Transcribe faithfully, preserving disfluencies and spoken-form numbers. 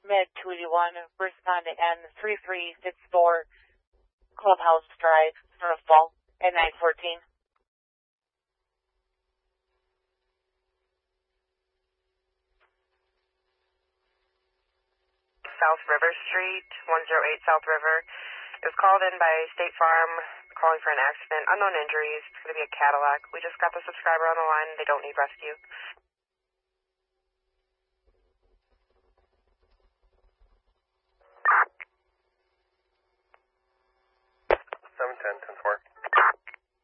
Med two eighty-one, respond to N three three six four, Clubhouse Drive, Northfall, at nine fourteen. South River Street, one oh eight South River. It was called in by State Farm, calling for an accident. Unknown injuries. It's going to be a Cadillac. We just got the subscriber on the line. They don't need rescue.